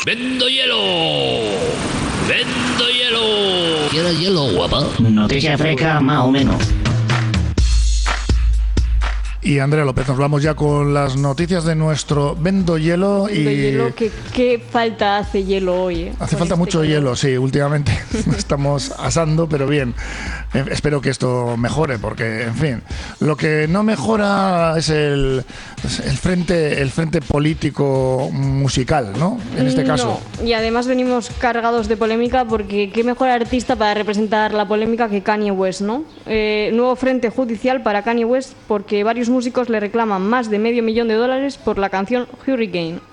¡Vendo hielo! ¡Vendo hielo! ¿Quieres hielo, guapa? Noticia fresca, más o menos. Y Andrea López, nos vamos ya con las noticias de nuestro Vendo Hielo. Vendo hielo, ¿qué falta hace hielo hoy? Hace falta mucho hielo, sí, últimamente estamos asando, pero bien. Espero que esto mejore, porque, en fin, lo que no mejora es el frente político musical, ¿no? En este caso. No, y además venimos cargados de polémica, porque qué mejor artista para representar la polémica que Kanye West, ¿no? Nuevo frente judicial para Kanye West, porque varios músicos le reclaman más de $500,000 por la canción Hurricane.